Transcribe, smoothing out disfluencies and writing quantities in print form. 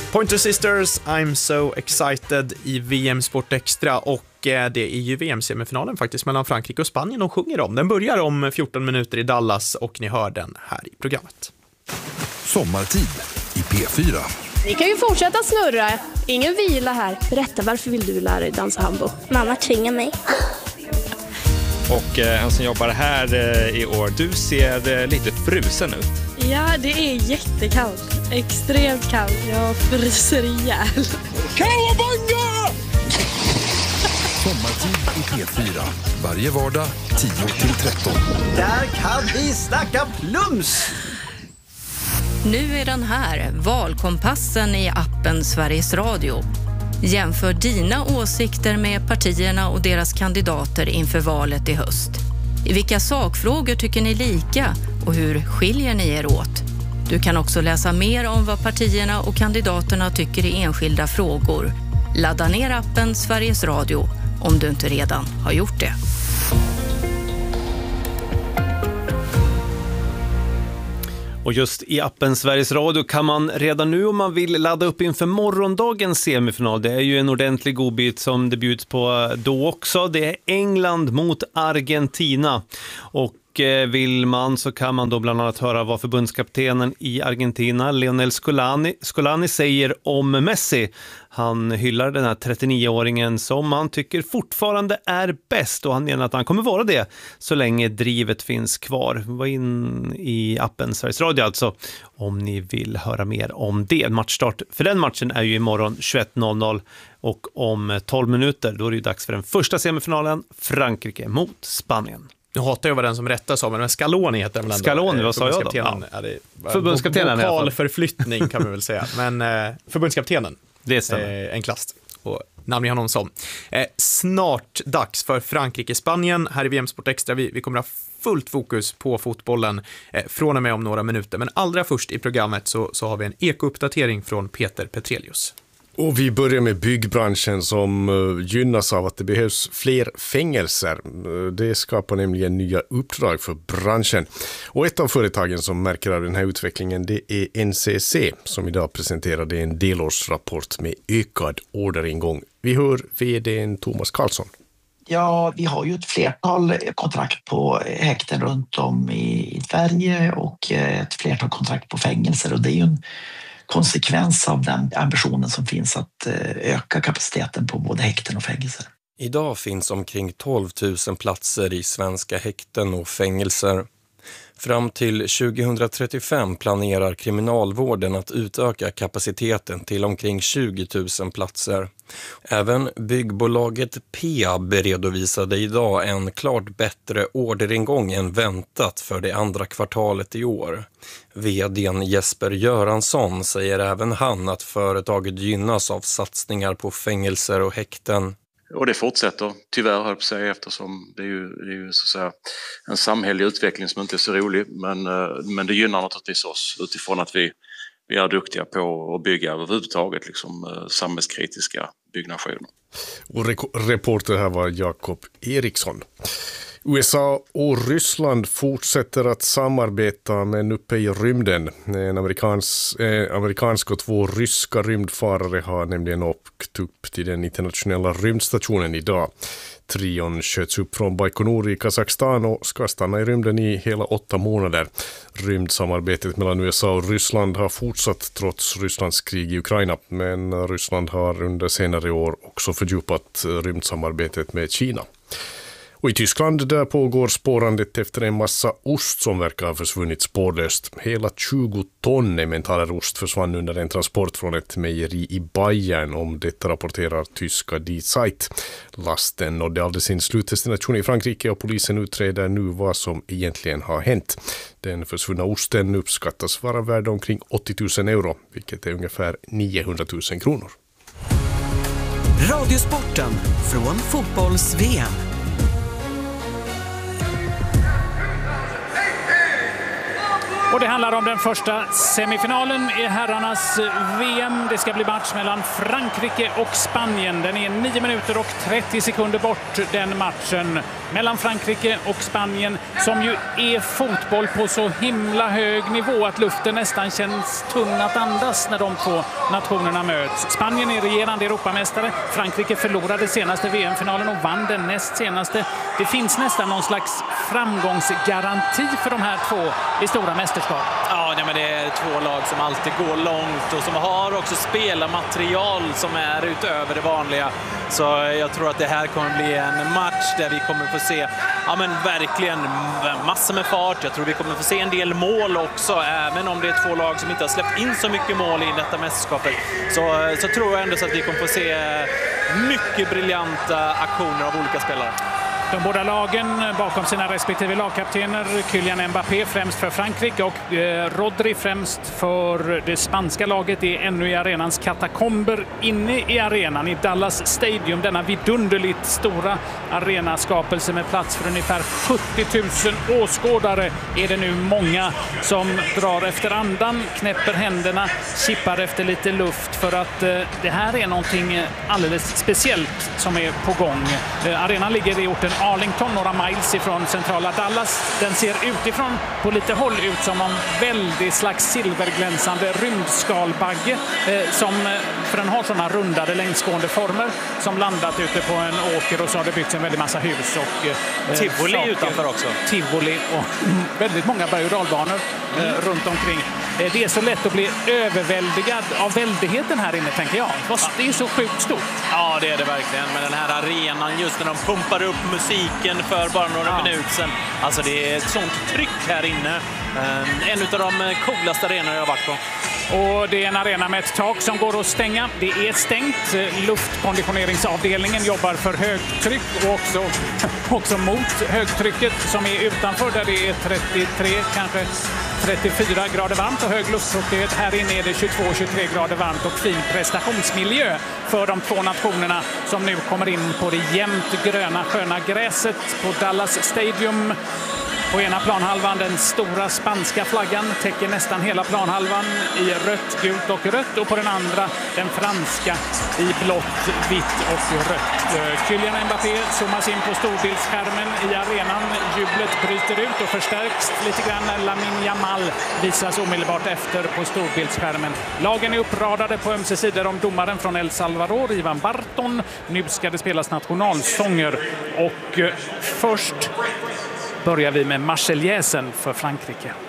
Pointer Sisters, I'm so excited i VM Sport Extra, och det är ju VM-semifinalen faktiskt mellan Frankrike och Spanien de sjunger om. Den börjar om 14 minuter i Dallas och ni hör den här i programmet. Sommartid i P4. Ni kan ju fortsätta snurra, ingen vila här. Berätta, varför vill du lära dig dansa hambo? Mamma tvingar mig. Och han som jobbar här i år, du ser lite frusen ut. Ja, det är jättekallt. Extremt kallt. Jag fryser ihjäl. Kawabanga! Sommartid i P4. Varje vardag 10-13. Där kan vi snacka plums! Nu är den här, valkompassen i appen Sveriges Radio. Jämför dina åsikter med partierna och deras kandidater inför valet i höst. I vilka sakfrågor tycker ni lika och hur skiljer ni er åt? Du kan också läsa mer om vad partierna och kandidaterna tycker i enskilda frågor. Ladda ner appen Sveriges Radio om du inte redan har gjort det. Och just i appen Sveriges Radio kan man redan nu, om man vill, ladda upp inför morgondagens semifinal. Det är ju en ordentlig godbit som det bjuds på då också. Det är England mot Argentina. Och vill man så kan man då bland annat höra vad förbundskaptenen i Argentina, Lionel Scolani, säger om Messi. Han hyllar den här 39-åringen som han tycker fortfarande är bäst, och han menar att han kommer vara det så länge drivet finns kvar. Var in i appen Sveriges Radio alltså om ni vill höra mer om det. Matchstart för den matchen är ju imorgon 21.00, och om 12 minuter då är det ju dags för den första semifinalen, Frankrike mot Spanien. Nu hatar jag vad den som rättas av, men Scaloni heter den väl ändå. Scaloni, vad sa jag då? Ja. Förbundskaptenen. Vokalförflyttning kan man väl säga. Men förbundskaptenen. Det stämmer. En klass. Och namn honom som. Snart dags för Frankrike-Spanien här i VM Sport Extra. Vi kommer ha fullt fokus på fotbollen från och med om några minuter. Men allra först i programmet så har vi en ekouppdatering från Peter Petrelius. Och vi börjar med byggbranschen som gynnas av att det behövs fler fängelser. Det skapar nämligen nya uppdrag för branschen. Och ett av företagen som märker av den här utvecklingen, det är NCC som idag presenterade en delårsrapport med ökad orderingång. Vi hör vd:n Thomas Karlsson. Ja, vi har ju ett flertal kontrakt på häkten runt om i Sverige och ett flertal kontrakt på fängelser, och det är ju en konsekvens av den ambitionen som finns att öka kapaciteten på både häkten och fängelser. Idag finns omkring 12 000 platser i svenska häkten och fängelser. Fram till 2035 planerar kriminalvården att utöka kapaciteten till omkring 20 000 platser. Även byggbolaget Peab redovisade idag en klart bättre orderingång än väntat för det andra kvartalet i år. VD:n Jesper Göransson säger även han att företaget gynnas av satsningar på fängelser och häkten. Och det fortsätter tyvärr, höll på att säga, eftersom det är ju så att säga en samhällelig utveckling som inte är så rolig, men det gynnar naturligtvis oss utifrån att vi är duktiga på att bygga överhuvudtaget liksom samhällskritiska byggnationer. Och reporter här var Jakob Eriksson. USA och Ryssland fortsätter att samarbeta, men uppe i rymden. En amerikansk och 2 ryska rymdfarare har nämligen åkt upp till den internationella rymdstationen idag. Trion sköts upp från Baikonur i Kazakstan och ska stanna i rymden i hela 8 månader. Rymdsamarbetet mellan USA och Ryssland har fortsatt trots Rysslands krig i Ukraina, men Ryssland har under senare år också fördjupat rymdsamarbetet med Kina. Och i Tyskland där pågår spårandet efter en massa ost som verkar ha försvunnit spårlöst. Hela 20 ton emmentaler ost försvann under en transport från ett mejeri i Bayern, om detta rapporterar tyska Die Zeit. Lasten nådde aldrig sin slutdestination i Frankrike och polisen utreder nu vad som egentligen har hänt. Den försvunna osten uppskattas vara värd omkring 80 000 euro, vilket är ungefär 900 000 kronor. Radiosporten från fotbolls-VM. Och det handlar om den första semifinalen i herrarnas VM. Det ska bli match mellan Frankrike och Spanien. Den är 9 minuter och 30 sekunder bort, den matchen. Mellan Frankrike och Spanien, som ju är fotboll på så himla hög nivå att luften nästan känns tung att andas när de två nationerna möts. Spanien är regerande Europamästare. Frankrike förlorade senaste VM-finalen och vann den näst senaste. Det finns nästan någon slags framgångsgaranti för de här två i stora mästerskap. Ja, nej, men det är två lag som alltid går långt och som har också spelarmaterial som är utöver det vanliga. Så jag tror att det här kommer bli en match där vi kommer få se verkligen massor med fart. Jag tror vi kommer få se en del mål också, även om det är två lag som inte har släppt in så mycket mål i detta mästerskapet. Så tror jag ändå så att vi kommer få se mycket briljanta aktioner av olika spelare. De båda lagen bakom sina respektive lagkaptener, Kylian Mbappé främst för Frankrike och Rodri främst för det spanska laget, är ännu i arenans katakomber inne i arenan i Dallas Stadium. Denna vidunderligt stora arenaskapelse med plats för ungefär 70 000 åskådare är det nu många som drar efter andan, knäpper händerna, kippar efter lite luft för att det här är någonting alldeles speciellt som är på gång. Arenan ligger i orten Arlington, några miles ifrån centrala Dallas. Den ser utifrån på lite håll ut som en väldigt slags silverglänsande rymdskalbagge för den har sådana rundade längsgående former som landat ute på en åker, och så har det byggts en väldigt massa hus och tivoli utanför också. Tivoli och väldigt många berg- och dalbanor runt omkring. Det är så lätt att bli överväldigad av väldigheten här inne, tänker jag. Det är så sjukt stort. Ja, det är det verkligen. Men den här arenan, just när de pumpar upp musiken för bara några minuter sedan. Alltså det är ett sånt tryck här inne. En av de coolaste arenorna jag har varit på. Och det är en arena med ett tak som går att stänga. Det är stängt. Luftkonditioneringsavdelningen jobbar för högtryck och också mot högtrycket som är utanför, där det är 33, kanske 34 grader varmt och hög luftfuktighet. Här inne är det 22-23 grader varmt och fin prestationsmiljö för de två nationerna som nu kommer in på det jämnt gröna sköna gräset på Dallas Stadium. På ena planhalvan den stora spanska flaggan täcker nästan hela planhalvan i rött, gult och rött, och på den andra den franska i blått, vitt och rött. Kylian Mbappé zoomas in på storbildsskärmen i arenan. Jublet bryter ut och förstärks lite grann. Lamine Yamal visas omedelbart efter på storbildsskärmen. Lagen är uppradade på ömse sidor om domaren från El Salvador, Ivan Barton. Nu ska det spelas nationalsånger och först börjar vi med Marseljäsen för Frankrike.